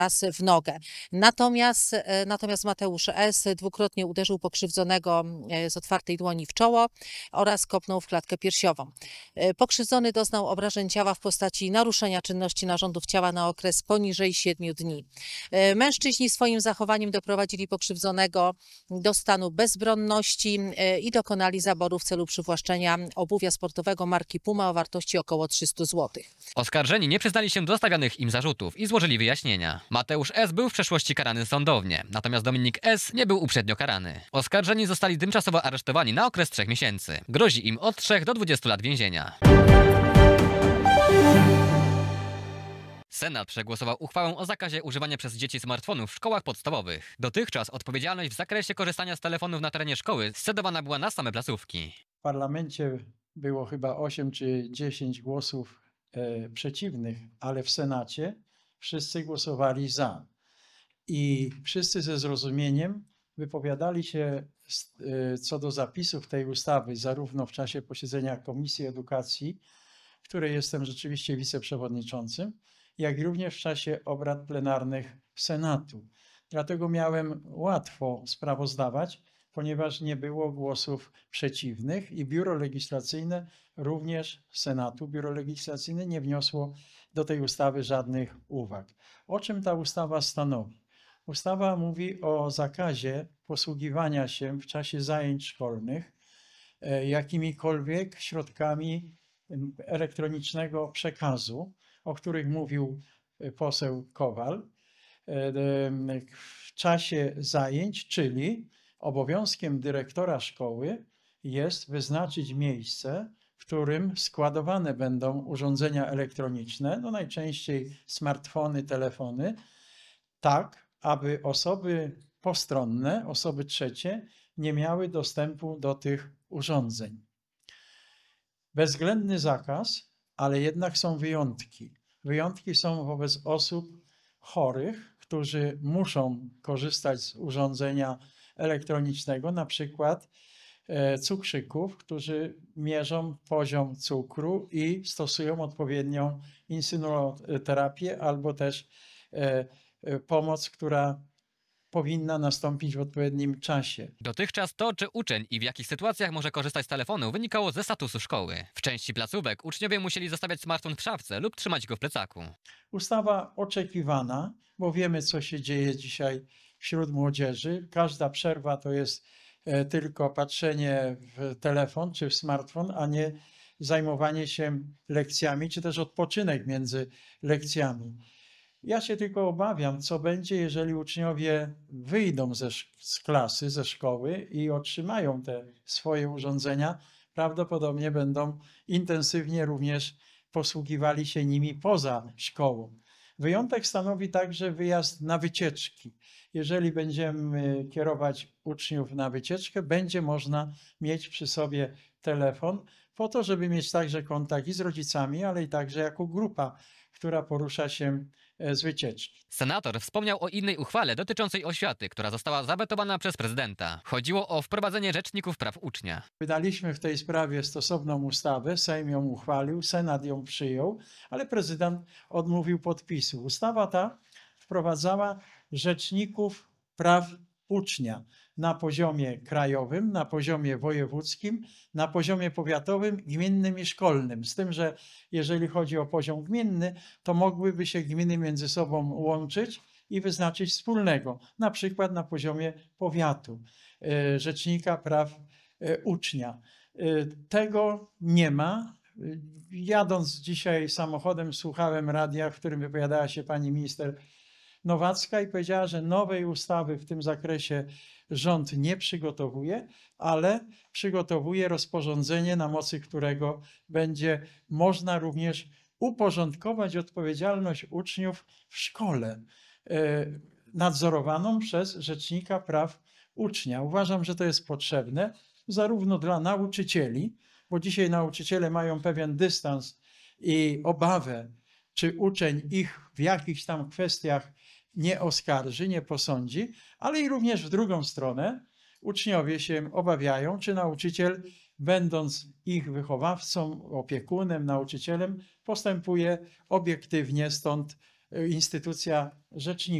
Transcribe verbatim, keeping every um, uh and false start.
raz w nogę. Natomiast, e, natomiast Mateusz S. dwukrotnie uderzył pokrzywdzonego e, z otwartej dłoni w czoło oraz kopnął w klatkę piersiową. E, Pokrzywdzony doznał obrażeń ciała w postaci naruszenia czynności narządów ciała na okres poniżej siedmiu dni. E, Mężczyźni swoim zachowaniem doprowadzili pokrzywdzonego do stanu bezbronności e, i dokonali zaboru w celu przywłaszczenia obuwia sportowego marki Puma o wartości około trzysta złotych. Oskarżeni nie przyznali się do stawianych im zarzutów i złożyli wyjaśnienia. Mateusz S. był w przeszłości karany sądownie, natomiast Dominik S. nie był uprzednio karany. Oskarżeni zostali tymczasowo aresztowani na okres trzech miesięcy. Grozi im od trzech do dwudziestu lat więzienia. Senat przegłosował uchwałę o zakazie używania przez dzieci smartfonów w szkołach podstawowych. Dotychczas odpowiedzialność w zakresie korzystania z telefonów na terenie szkoły scedowana była na same placówki. W parlamencie było chyba osiem czy dziesięć głosów e, przeciwnych, ale w Senacie wszyscy głosowali za. I wszyscy ze zrozumieniem wypowiadali się e, co do zapisów tej ustawy, zarówno w czasie posiedzenia Komisji Edukacji, w której jestem rzeczywiście wiceprzewodniczącym, jak i również w czasie obrad plenarnych Senatu. Dlatego miałem łatwo sprawozdawać, ponieważ nie było głosów przeciwnych i Biuro Legislacyjne również Senatu, Biuro Legislacyjne nie wniosło do tej ustawy żadnych uwag. O czym ta ustawa stanowi? Ustawa mówi o zakazie posługiwania się w czasie zajęć szkolnych e, jakimikolwiek środkami elektronicznego przekazu, o których mówił poseł Kowal, w czasie zajęć, czyli obowiązkiem dyrektora szkoły jest wyznaczyć miejsce, w którym składowane będą urządzenia elektroniczne, no najczęściej smartfony, telefony, tak, aby osoby postronne, osoby trzecie nie miały dostępu do tych urządzeń. Bezwzględny zakaz, ale jednak są wyjątki. Wyjątki są wobec osób chorych, którzy muszą korzystać z urządzenia elektronicznego, na przykład cukrzyków, którzy mierzą poziom cukru i stosują odpowiednią insulynoterapię albo też pomoc, która powinna nastąpić w odpowiednim czasie. Dotychczas to, czy uczeń i w jakich sytuacjach może korzystać z telefonu, wynikało ze statusu szkoły. W części placówek uczniowie musieli zostawiać smartfon w szafce lub trzymać go w plecaku. Ustawa oczekiwana, bo wiemy, co się dzieje dzisiaj wśród młodzieży. Każda przerwa to jest tylko patrzenie w telefon czy w smartfon, a nie zajmowanie się lekcjami, czy też odpoczynek między lekcjami. Ja się tylko obawiam, co będzie, jeżeli uczniowie wyjdą ze, z klasy, ze szkoły i otrzymają te swoje urządzenia. Prawdopodobnie będą intensywnie również posługiwali się nimi poza szkołą. Wyjątek stanowi także wyjazd na wycieczki. Jeżeli będziemy kierować uczniów na wycieczkę, będzie można mieć przy sobie telefon po to, żeby mieć także kontakt i z rodzicami, ale i także jako grupa, która porusza się z wycieczki. Senator wspomniał o innej uchwale dotyczącej oświaty, która została zawetowana przez prezydenta. Chodziło o wprowadzenie rzeczników praw ucznia. Wydaliśmy w tej sprawie stosowną ustawę, Sejm ją uchwalił, Senat ją przyjął, ale prezydent odmówił podpisu. Ustawa ta wprowadzała rzeczników praw ucznia na poziomie krajowym, na poziomie wojewódzkim, na poziomie powiatowym, gminnym i szkolnym. Z tym, że jeżeli chodzi o poziom gminny, to mogłyby się gminy między sobą łączyć i wyznaczyć wspólnego, na przykład na poziomie powiatu, rzecznika praw ucznia. Tego nie ma. Jadąc dzisiaj samochodem, słuchałem radia, w którym wypowiadała się pani minister Nowacka i powiedziała, że nowej ustawy w tym zakresie rząd nie przygotowuje, ale przygotowuje rozporządzenie, na mocy którego będzie można również uporządkować odpowiedzialność uczniów w szkole, nadzorowaną przez Rzecznika Praw Ucznia. Uważam, że to jest potrzebne zarówno dla nauczycieli, bo dzisiaj nauczyciele mają pewien dystans i obawę, czy uczeń ich w jakichś tam kwestiach nie oskarży, nie posądzi, ale i również w drugą stronę uczniowie się obawiają, czy nauczyciel, będąc ich wychowawcą, opiekunem, nauczycielem, postępuje obiektywnie, stąd y, instytucja rzecznika.